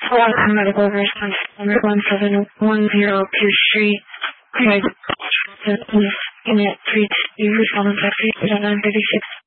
Florida Medical Response 1710 Pierce Street. Unit 3 responding taxi 936.